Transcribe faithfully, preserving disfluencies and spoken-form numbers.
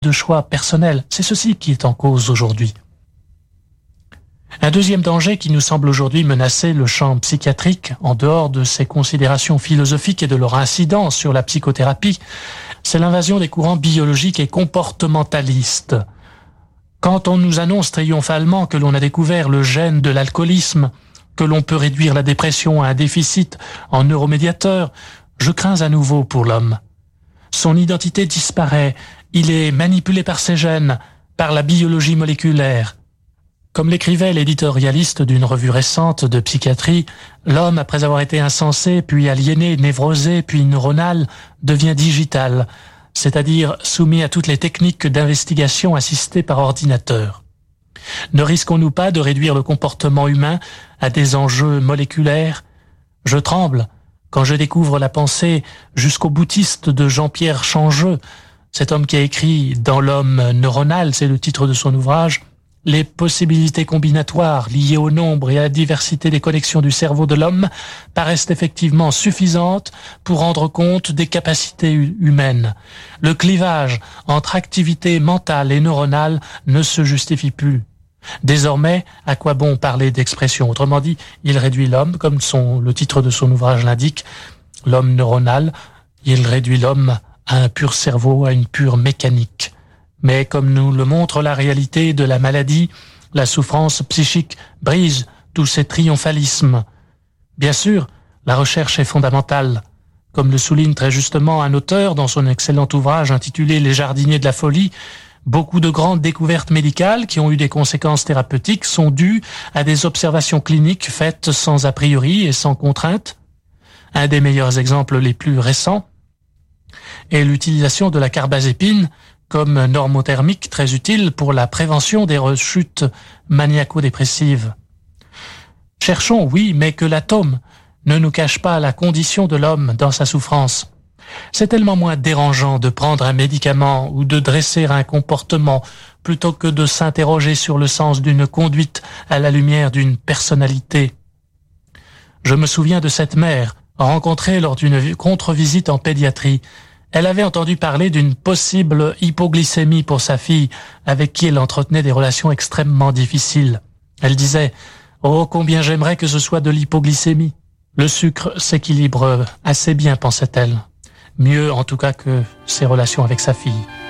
de choix personnels. C'est ceci qui est en cause aujourd'hui. Un deuxième danger qui nous semble aujourd'hui menacer le champ psychiatrique, en dehors de ces considérations philosophiques et de leur incidence sur la psychothérapie, c'est l'invasion des courants biologiques et comportementalistes. Quand on nous annonce triomphalement que l'on a découvert le gène de l'alcoolisme, que l'on peut réduire la dépression à un déficit en neuromédiateurs, je crains à nouveau pour l'homme. Son identité disparaît, il est manipulé par ses gènes, par la biologie moléculaire. Comme l'écrivait l'éditorialiste d'une revue récente de psychiatrie, l'homme, après avoir été insensé, puis aliéné, névrosé, puis neuronal, devient digital, c'est-à-dire soumis à toutes les techniques d'investigation assistées par ordinateur. Ne risquons-nous pas de réduire le comportement humain à des enjeux moléculaires ? Je tremble quand je découvre la pensée jusqu'au boutiste de Jean-Pierre Changeux, cet homme qui a écrit « Dans l'homme neuronal », c'est le titre de son ouvrage, les possibilités combinatoires liées au nombre et à la diversité des connexions du cerveau de l'homme paraissent effectivement suffisantes pour rendre compte des capacités humaines. Le clivage entre activité mentale et neuronale ne se justifie plus. Désormais, à quoi bon parler d'expression ? Autrement dit, il réduit l'homme, comme son, le titre de son ouvrage l'indique, l'homme neuronal, il réduit l'homme à un pur cerveau, à une pure mécanique. Mais comme nous le montre la réalité de la maladie, la souffrance psychique brise tous ces triomphalismes. Bien sûr, la recherche est fondamentale. Comme le souligne très justement un auteur dans son excellent ouvrage intitulé « Les jardiniers de la folie », beaucoup de grandes découvertes médicales qui ont eu des conséquences thérapeutiques sont dues à des observations cliniques faites sans a priori et sans contrainte. Un des meilleurs exemples les plus récents est l'utilisation de la carbazépine comme normothermique très utile pour la prévention des rechutes maniaco-dépressives. Cherchons, oui, mais que l'atome ne nous cache pas la condition de l'homme dans sa souffrance. C'est tellement moins dérangeant de prendre un médicament ou de dresser un comportement plutôt que de s'interroger sur le sens d'une conduite à la lumière d'une personnalité. Je me souviens de cette mère rencontrée lors d'une contre-visite en pédiatrie. Elle avait entendu parler d'une possible hypoglycémie pour sa fille, avec qui elle entretenait des relations extrêmement difficiles. Elle disait « Oh, combien j'aimerais que ce soit de l'hypoglycémie !» Le sucre s'équilibre assez bien, pensait-elle. Mieux en tout cas que ses relations avec sa fille.